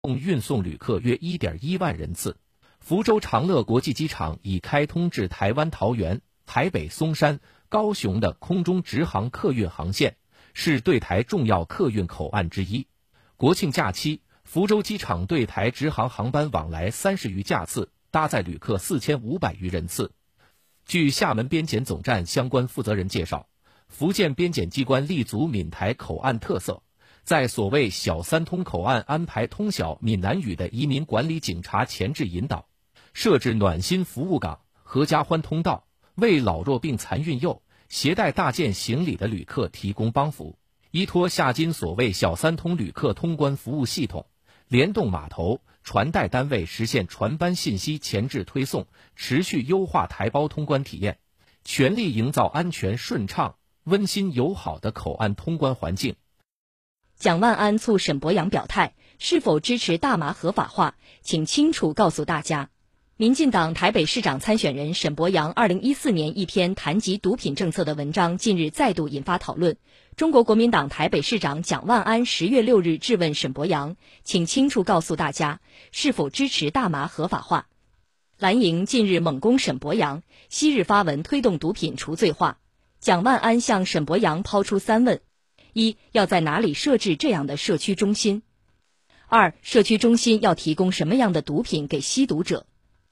共运送旅客约 1.1 万人次。福州长乐国际机场已开通至台湾桃园、台北松山、高雄的空中直航客运航线，是对台重要客运口岸之一。国庆假期，福州机场对台直航航班往来30余架次，搭载旅客4500余人次。据厦门边检总站相关负责人介绍，福建边检机关立足闽台口岸特色，在所谓小三通口岸安排通晓闽南语的移民管理警察前置引导，设置暖心服务岗、合家欢通道，为老弱病残孕幼、携带大件行李的旅客提供帮扶。依托厦金所谓小三通旅客通关服务系统，联动码头、传带单位实现船班信息前置推送，持续优化台胞通关体验，全力营造安全顺畅、温馨友好的口岸通关环境。 蒋万安促沈博阳表态，是否支持大麻合法化，请清楚告诉大家。民进党台北市长参选人沈博阳2014年一篇谈及毒品政策的文章近日再度引发讨论。中国国民党台北市长蒋万安10月6日质问沈博阳，请清楚告诉大家，是否支持大麻合法化。蓝营近日猛攻沈博阳，昔日发文推动毒品除罪化。蒋万安向沈博阳抛出3问：一、要在哪里设置这样的社区中心？2、社区中心要提供什么样的毒品给吸毒者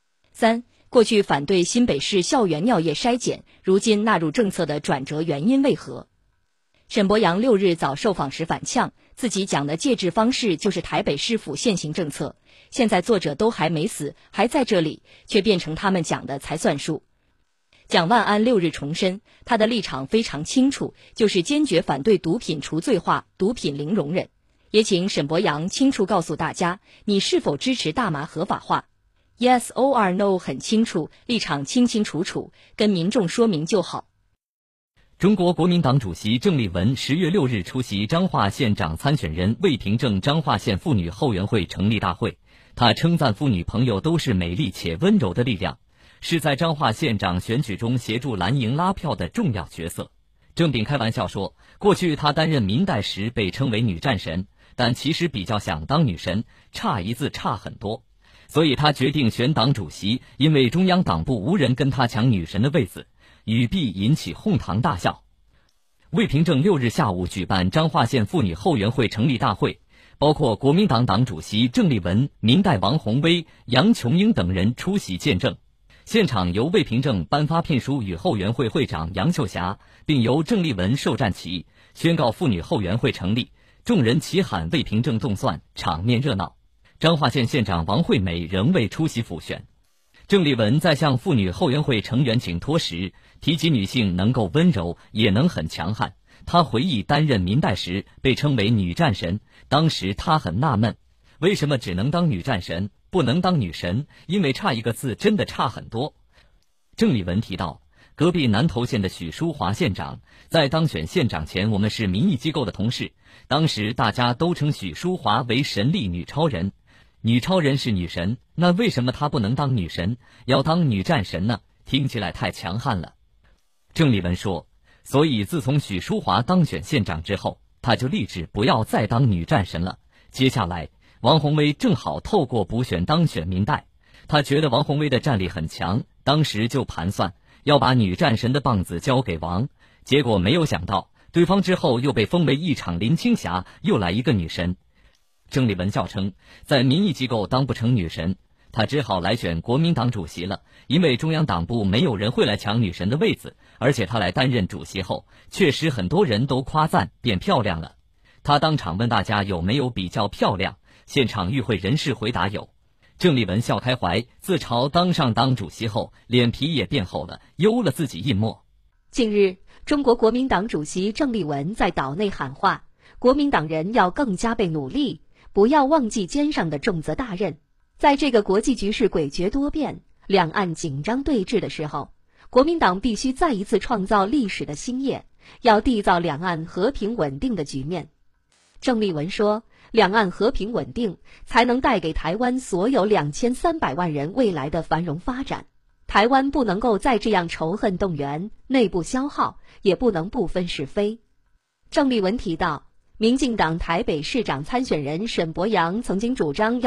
？3、过去反对新北市校园尿液筛检，如今纳入政策的转折原因为何？沈博阳6日早受访时反呛，自己讲的戒治方式就是台北市府现行政策，现在作者都还没死，还在这里，却变成他们讲的才算数。蒋万安6日重申，他的立场非常清楚，就是坚决反对毒品除罪化，毒品零容忍。也请沈博阳清楚告诉大家，你是否支持大麻合法化？ Yes or No 很清楚，立场清清楚楚，跟民众说明就好。 中国国民党主席郑丽文10月6日出席彰化县长参选人魏平正彰化县妇女后援会成立大会，他称赞妇女朋友都是美丽且温柔的力量，是在彰化县长选举中协助蓝营拉票的重要角色。郑炳开玩笑说，过去他担任民代时被称为女战神，但其实比较想当女神，差一字差很多。所以他决定选党主席，因为中央党部无人跟他抢女神的位子，语毕引起哄堂大笑。魏平正6日下午举办彰化县妇女后援会成立大会，包括国民党党主席郑丽文、民代王宏威、杨琼英等人出席见证。现场由魏平正颁发聘书与后援会会长杨秀霞，并由郑丽文授战旗，宣告妇女后援会成立，众人齐喊魏平正动算，场面热闹。彰化县县长王惠美仍未出席辅选。郑丽文在向妇女后援会成员请托时，提及女性能够温柔，也能很强悍。她回忆担任民代时被称为女战神，当时她很纳闷，为什么只能当女战神，不能当女神？因为差一个字真的差很多。郑丽文提到，隔壁南投县的许淑华县长在当选县长前，我们是民意机构的同事，当时大家都称许淑华为神力女超人。女超人是女神，那为什么她不能当女神，要当女战神呢？听起来太强悍了。郑丽文说，所以自从许淑华当选县长之后，她就立志不要再当女战神了。接下来王宏威正好透过补选当选民代，他觉得王宏威的战力很强，当时就盘算要把女战神的棒子交给王，结果没有想到对方之后又被封为一场林青霞，又来一个女神。郑丽文笑称，在民意机构当不成女神，她只好来选国民党主席了，因为中央党部没有人会来抢女神的位子，而且她来担任主席后，确实很多人都夸赞变漂亮了。她当场问大家有没有比较漂亮，现场与会人士回答有。郑丽文笑开怀，自嘲当上党主席后，脸皮也变厚了，悠了自己一默。 近日，中国国民党主席郑丽文在岛内喊话，国民党人要更加倍努力，不要忘记肩上的重责大任。在这个国际局势诡谲多变、两岸紧张对峙的时候，国民党必须再一次创造历史的新业，要缔造两岸和平稳定的局面。郑丽文说，两岸和平稳定才能带给台湾所有2300万人未来的繁荣发展。台湾不能够再这样仇恨动员、内部消耗，也不能不分是非。郑丽文提到， 民进党台北市长参选人沈伯洋曾经主张要